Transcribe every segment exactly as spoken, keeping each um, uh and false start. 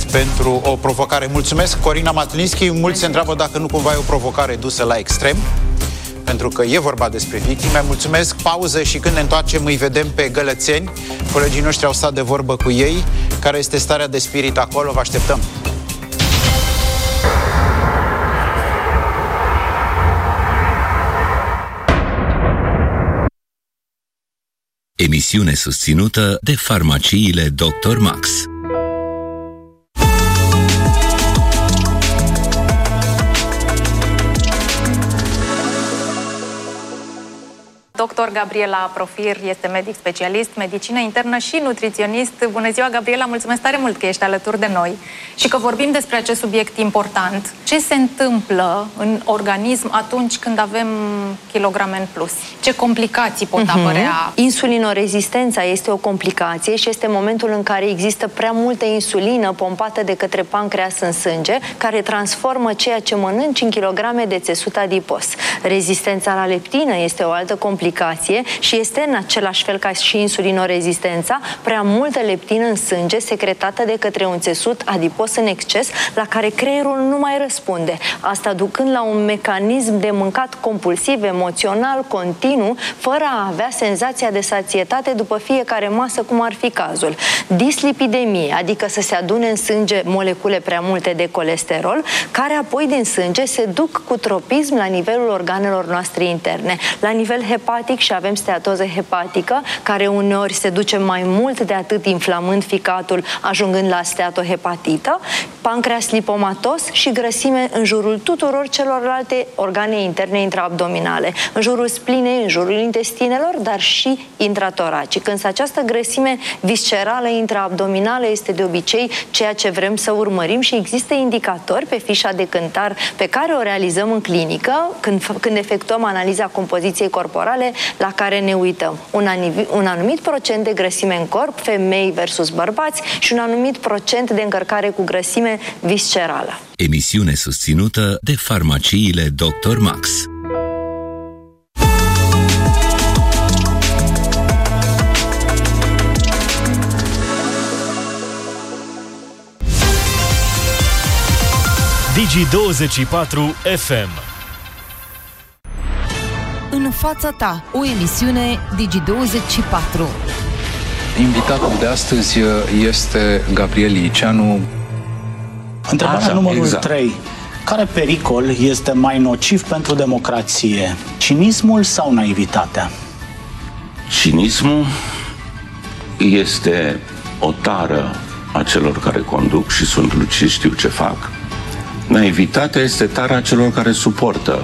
pentru o provocare. Mulțumesc, Corina Matlinski. Mulți se întreabă dacă nu cumva e o provocare dusă la extrem, pentru că e vorba despre victime. Mulțumesc, pauză și când ne întoarcem îi vedem pe Gălățeni. Colegii noștri au stat de vorbă cu ei. Care este starea de spirit acolo? Vă așteptăm! Emisiune susținută de farmaciile doctor Max. doctor Gabriela Profir este medic specialist, medicină internă și nutriționist. Bună ziua, Gabriela, mulțumesc tare mult că ești alături de noi și că vorbim despre acest subiect important. Ce se întâmplă în organism atunci când avem kilograme în plus? Ce complicații pot uh-huh. apărea? Insulinorezistența este o complicație și este momentul în care există prea multă insulină pompată de către pancreas în sânge, care transformă ceea ce mănânci în kilograme de țesut adipos. Rezistența la leptină este o altă complicație și este în același fel ca și insulinorezistența, prea multă leptină în sânge secretată de către un țesut adipos în exces, la care creierul nu mai răspunde. Asta ducând la un mecanism de mâncat compulsiv, emoțional, continuu, fără a avea senzația de sațietate după fiecare masă, cum ar fi cazul. Dislipidemie, adică să se adune în sânge molecule prea multe de colesterol, care apoi din sânge se duc cu tropism la nivelul organelor noastre interne. La nivel hepatic și avem steatoză hepatică, care uneori se duce mai mult de atât, inflamând ficatul, ajungând la steatohepatită, pancreas lipomatos și grăsime în jurul tuturor celorlalte organe interne intraabdominale, în jurul splinei, în jurul intestinelor, dar și intratoracic. Însă această grăsime viscerală intraabdominală este de obicei ceea ce vrem să urmărim și există indicatori pe fișa de cântar pe care o realizăm în clinică când, când efectuăm analiza compoziției corporale, la care ne uităm. Un, un anumit procent de grăsime în corp, femei versus bărbați, și un anumit procent de încărcare cu grăsime viscerală. Emisiune susținută de farmaciile doctor Max. Digi douăzeci și patru F M. În fața ta, o emisiune Digi douăzeci și patru. Invitatul de astăzi este Gabriel Liceanu. Întrebarea Așa, numărul exact. trei. Care pericol este mai nociv pentru democrație? Cinismul sau naivitatea? Cinismul este o tară a celor care conduc și sunt lucizi, știu ce fac. Naivitatea este tara celor care suportă.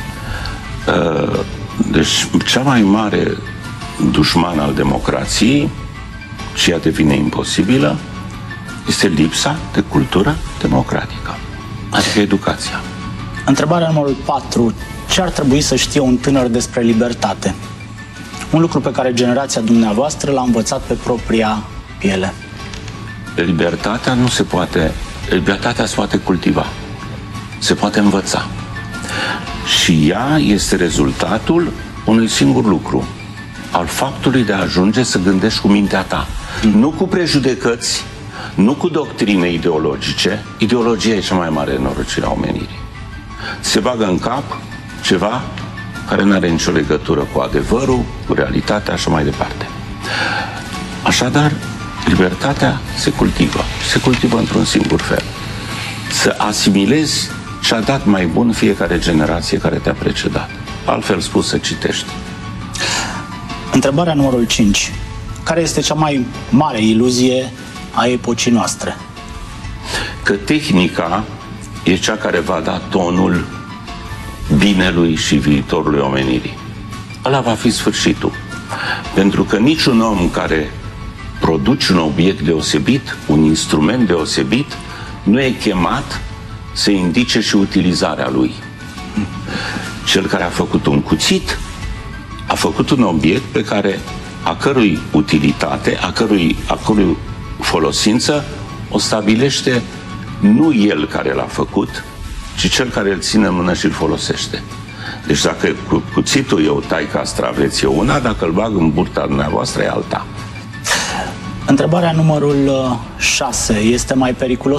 Deci, cea mai mare dușman al democrației, și ea devine imposibilă, este lipsa de cultură democratică, adică educația. Întrebarea numărul patru. Ce ar trebui să știe un tânăr despre libertate? Un lucru pe care generația dumneavoastră l-a învățat pe propria piele. Libertatea nu se poate... Libertatea se poate cultiva. Se poate învăța. Și ea este rezultatul unui singur lucru, al faptului de a ajunge să gândești cu mintea ta. Mm. Nu cu prejudecăți, nu cu doctrine ideologice. Ideologia e cea mai mare nenorocire a omenirii. Se bagă în cap ceva care nu are nicio legătură cu adevărul, cu realitatea, așa mai departe. Așadar, libertatea se cultivă. Se cultivă într-un singur fel. Să asimilezi ce a dat mai bun fiecare generație care te-a precedat. Altfel spus, să citești. Întrebarea numărul cinci. Care este cea mai mare iluzie a epocii noastre? Că tehnica e cea care va da tonul binelui și viitorului omenirii. Ăla va fi sfârșitul. Pentru că niciun om care produce un obiect deosebit, un instrument deosebit, nu e chemat să indice și utilizarea lui. Cel care a făcut un cuțit a făcut un obiect pe care, a cărui utilitate, a cărui, a cărui folosință o stabilește nu el care l-a făcut, ci cel care îl ține în mână și îl folosește. Deci dacă cu cuțitul eu tai castraveți e una, dacă îl bag în burta dumneavoastră e alta. Întrebarea numărul șase. Este mai periculos